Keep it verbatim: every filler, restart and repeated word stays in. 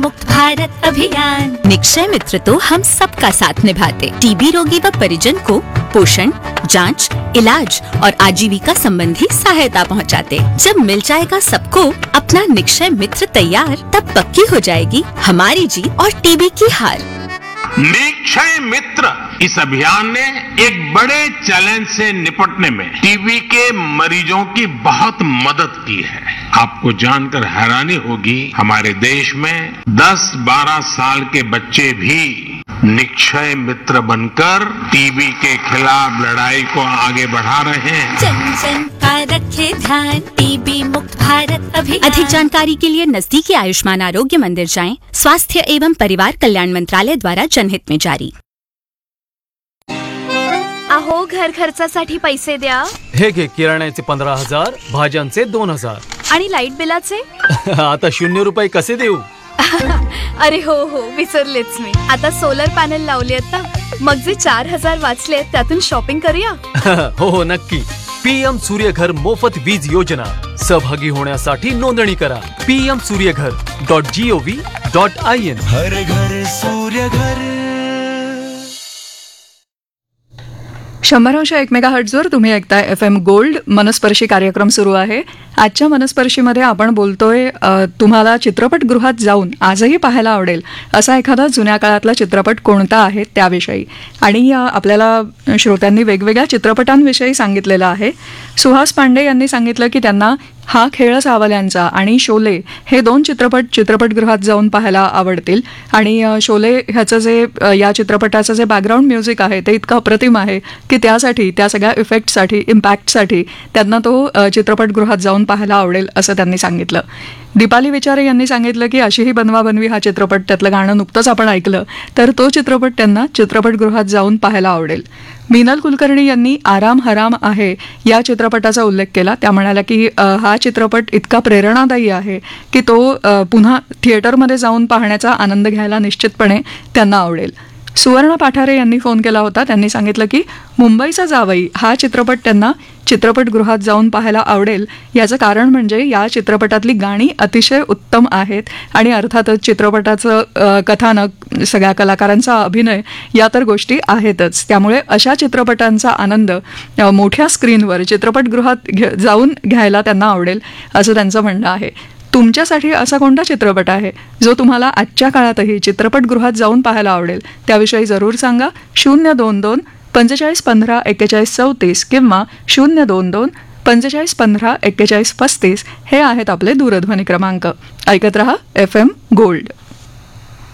मुक्त भारत अभियान। निक्षय मित्र तो हम सबका साथ निभाते, टीबी रोगी व परिजन को पोषण, जांच, इलाज और आजीविका संबंधी सहायता पहुंचाते। जब मिल जाएगा सबको अपना निक्षय मित्र तैयार, तब पक्की हो जाएगी हमारी जीत और टीबी की हार। निक्षय मित्र इस अभियान ने एक बड़े चैलेंज से निपटने में टीबी के मरीजों की बहुत मदद की है। आपको जानकर हैरानी होगी, हमारे देश में दस बारह साल के बच्चे भी निक्षय मित्र बनकर टीबी के खिलाफ लड़ाई को आगे बढ़ा रहे हैं। जन जन का रखे ध्यान, टीबी मुक्त भारत अभियान। अधिक जानकारी के लिए नजदीकी आयुष्मान आरोग्य मंदिर जाएं। स्वास्थ्य एवं परिवार कल्याण मंत्रालय द्वारा जनहित में जारी। अहो, घर खर्चासाठी पैसे द्या। हे घे, किराण्याचे पंधरा हजार, भाज्यांचे दोन हजार आणि लाईट बिलाचे आता शून्य रुपये कसे देऊ? अरे हो हो, विसरलेच मी। आता सोलर पॅनल लावले आता, मग जे चार हजार वाचले त्यातून शॉपिंग करूया। हो हो, नक्की। पीएम सूर्यघर मोफत वीज योजना, सहभागी होण्यासाठी नोंदणी करा PM Surya Ghar dot G O V dot I N. हर घर सूर्यघर। शंभर अंश एक मेगा हर्ट्झवर तुम्ही ऐकताय एफ एम गोल्ड। मनस्पर्शी कार्यक्रम सुरू आहे। आजच्या मनस्पर्शीमध्ये आपण बोलतोय तुम्हाला चित्रपटगृहात जाऊन आजही पाहायला आवडेल असा एखादा जुन्या काळातला चित्रपट कोणता आहे त्याविषयी, आणि आपल्याला श्रोत्यांनी वेगवेगळ्या चित्रपटांविषयी सांगितलेलं आहे। सुहास पांडे यांनी सांगितलं की त्यांना हा खेळ सावल्यांचा आणि शोले हे दोन चित्रपट चित्रपटगृहात जाऊन पाहायला आवडतील, आणि शोले ह्याचं जे या चित्रपटाचं जे बॅकग्राऊंड म्युझिक आहे ते इतकं अप्रतिम आहे की त्यासाठी, त्या सगळ्या इफेक्टसाठी, इम्पॅक्टसाठी त्यांना तो चित्रपटगृहात जाऊन पाहायला आवडेल असं त्यांनी सांगितलं। दीपाली विचारे यांनी सांगितलं की अशीही बनवाबनवी हा चित्रपट, त्यातलं गाणं नुकतंच आपण ऐकलं, तर तो चित्रपट त्यांना चित्रपटगृहात जाऊन पाहायला आवडेल। मीनल कुलकर्णी यांनी आराम हराम आहे या चित्रपटाचा उल्लेख केला। त्या म्हणाल्या की हा चित्रपट इतका प्रेरणादायी आहे की तो पुन्हा थिएटरमध्ये जाऊन पाहण्याचा आनंद घ्यायला निश्चितपणे त्यांना आवडेल। सुवर्ण पाठारे यांनी फोन केला होता। त्यांनी सांगितलं की मुंबईचा जावई हा चित्रपट त्यांना चित्रपटगृहात जाऊन पाहायला आवडेल। याचं कारण म्हणजे या चित्रपटातली गाणी अतिशय उत्तम आहेत, आणि अर्थातच चित्रपटाचं कथानक, सगळ्या कलाकारांचा अभिनय या तर गोष्टी आहेतच। त्यामुळे अशा चित्रपटांचा आनंद मोठ्या स्क्रीनवर चित्रपटगृहात घे जाऊन घ्यायला त्यांना आवडेल असं त्यांचं म्हणणं आहे। तुमच्यासाठी असा कोणता चित्रपट आहे जो तुम्हाला आजच्या काळातही चित्रपटगृहात जाऊन पाहायला आवडेल, त्याविषयी जरूर सांगा। शून्य दोन दोन पंचेचाळीस पंधरा एक्केचाळीस चौतीस किंवा शून्य दोन दोन पंचेचाळीस पंधरा एक्केचाळीस पस्तीस हे आहेत आपले दूरध्वनी क्रमांक। ऐकत रहा एफ एम गोल्ड।